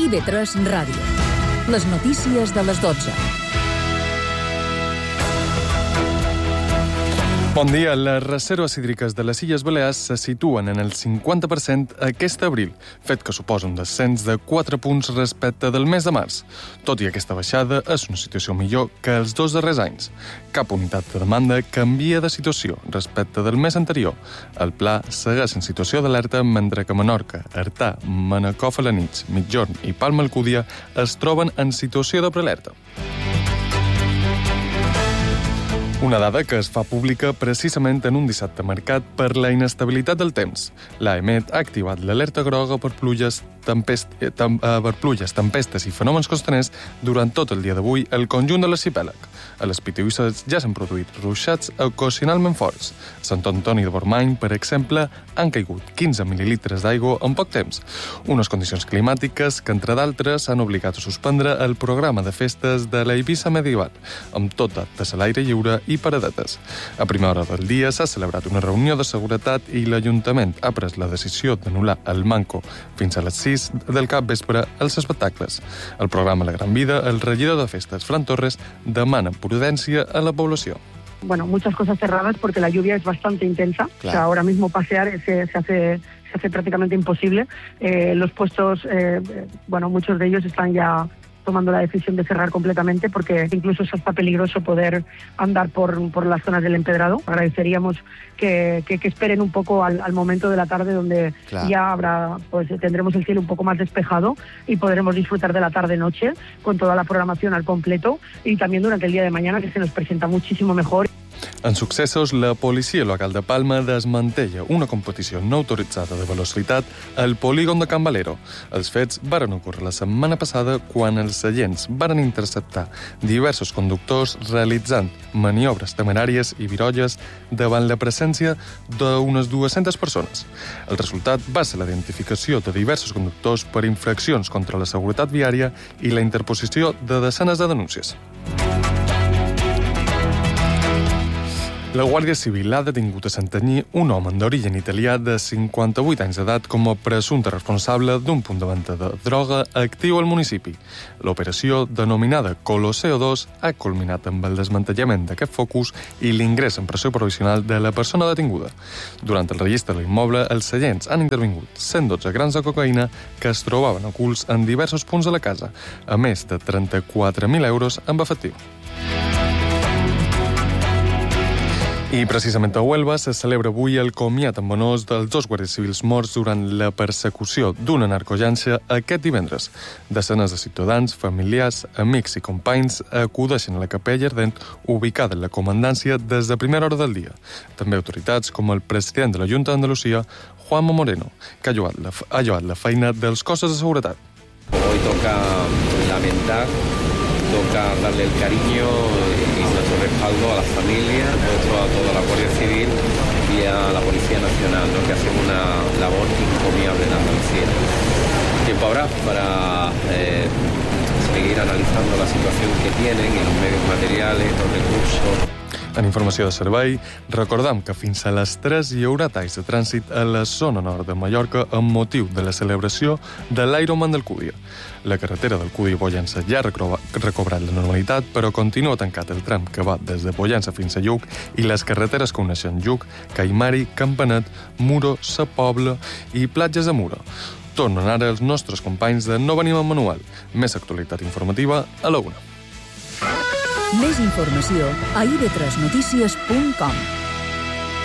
IB3 Ràdio. Les notícies de les 12. Bon dia. Les reserves hídriques de les Illes Balears se situen en el 50% aquest abril, fet que suposa un descens de 4 punts respecte del mes de març. Tot i aquesta baixada, és una situació millor que els 2 darrers anys. Cap unitat de demanda canvia de situació respecte del mes anterior. El Pla segueix en situació d'alerta, mentre que Menorca, Artà, Manacor, Felanitx, Migjorn i Palma Alcúdia es troben en situació de prealerta. Una dada que es fa pública precisament en un dissabte marcat per la inestabilitat del temps. L'AEMET ha activat l'alerta groga per pluges, tempestes i fenòmens costaners durant tot el dia d'avui al conjunt de l'arxipèlag. A les Pitiüses ja s'han produït ruixats ocasionalment forts. A Sant Antoni de Portmany, per exemple, han caigut 15 mil·lilitres d'aigua en poc temps. Unes condicions climàtiques que, entre d'altres, han obligat a suspendre el programa de festes de la Eivissa medieval, amb tot actes a l'aire lliure i paradetes. A primera hora del dia s'ha celebrat una reunió de seguretat i l'Ajuntament ha pres la decisió d'anul·lar el manco fins a les 6 del capvespre als espectacles. El programa La Gran Vida, el regidor de festes, Fran Torres, demana prudència a la població. Bueno, muchas cosas cerradas porque la lluvia es bastante intensa. Claro. O sea, ahora mismo pasear se hace prácticamente imposible. Los puestos, muchos de ellos están ya tomando la decisión de cerrar completamente porque incluso es hasta peligroso poder andar por las zonas del empedrado. Agradeceríamos que esperen un poco al momento de la tarde donde ya tendremos el cielo un poco más despejado y podremos disfrutar de la tarde-noche con toda la programación al completo y también durante el día de mañana que se nos presenta muchísimo mejor. En successos, la policia local de Palma desmantella una competició no autoritzada de velocitat al polígon de Can Valero. Els fets varen ocórrer la setmana passada quan els agents varen interceptar diversos conductors realitzant maniobres temeràries i virolles davant la presència d'unes 200 persones. El resultat va ser la identificació de diversos conductors per infraccions contra la seguretat viària i la interposició de desenes de denúncies. La Guàrdia Civil ha detingut a Santanyí un home d'origen italià de 58 anys d'edat com a presumpte responsable d'un punt de venda de droga actiu al municipi. L'operació, denominada Colosseo 2, ha culminat amb el desmantellament d'aquest focus i l'ingrés en presó provisional de la persona detinguda. Durant el registre de l'immoble, els agents han intervingut 112 grams de cocaïna que es trobaven ocults en diversos punts de la casa, a més de 34.000 euros en efectiu. I precisament a Huelva se celebra avui el comiat en honor dels 2 guàrdies civils morts durant la persecució d'una narcoagència aquest divendres. Desenes de ciutadans, familiars, amics i companys acudeixen a la capella ardent ubicada en la comandància des de primera hora del dia. També autoritats com el president de la Junta d'Andalusia, Juanma Moreno, que ha lloat la feina dels cossos de seguretat. Hoy toca lamentar, toca darle el cariño y nuestro respaldo a las familias, a toda la Guardia Civil y a la Policía Nacional, que hacen una labor encomiable en Andalucía. Tiempo habrá para seguir analizando la situación que tienen y los medios materiales, los recursos. En informació de servei, recordam que fins a les 3 hi haurà talls de trànsit a la zona nord de Mallorca amb motiu de la celebració de l'Ironman d'Alcúdia. La carretera d'Alcúdia a Pollença ja ha recobrat la normalitat, però continua tancat el tram que va des de Pollença fins a Lluc i les carreteres que uneixen Lluc, Caimari, Campanet, Muro, Sa Pobla i Platges de Muro. Tornen ara els nostres companys de No Venim amb Manual. Més actualitat informativa a la 1. Més informació a ib3notícies.com.